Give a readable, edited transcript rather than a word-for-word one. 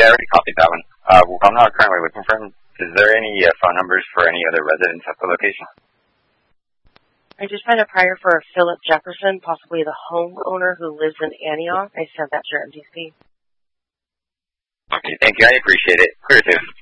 already copied that one. I'm not currently looking for him. Is there any phone numbers for any other residents at the location? I just found a prior for Philip Jefferson, possibly the homeowner who lives in Antioch. I sent that to your MDC. Okay, thank you. I appreciate it. Clear too.